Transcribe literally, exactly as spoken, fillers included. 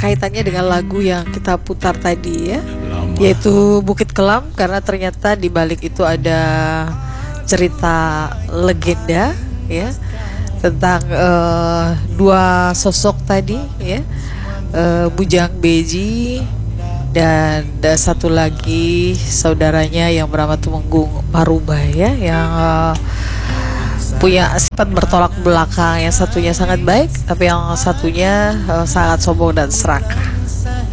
kaitannya dengan lagu yang kita putar tadi ya, yaitu Bukit Kelam, karena ternyata di balik itu ada cerita legenda ya tentang uh, dua sosok tadi ya, uh, Bujang Beji dan uh, satu lagi saudaranya yang bernama Tumenggung Marubah ya, yang uh, punya sifat bertolak belakang. Yang satunya sangat baik, tapi yang satunya uh, sangat sombong dan serakah.